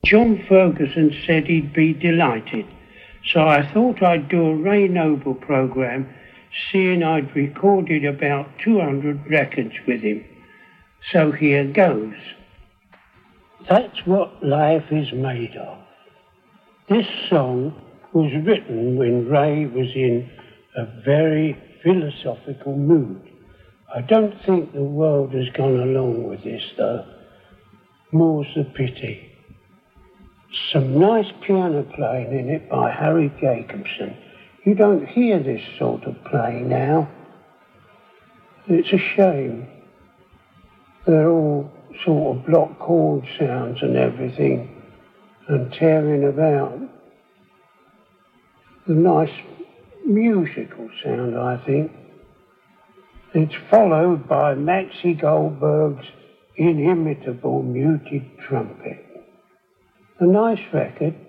John Ferguson said he'd be delighted, so I thought I'd do a Ray Noble programme, seeing I'd recorded about 200 records with him. So here goes. That's what life is made of. This song was written when Ray was in a very philosophical mood. I don't think the world has gone along with this, though. More's the pity. Some nice piano playing in it by Harry Jacobson. You don't hear this sort of playing now. It's a shame. They're all sort of block chord sounds and everything, and tearing about. A nice musical sound, I think. It's followed by Maxie Goldberg's inimitable muted trumpet. A nice record.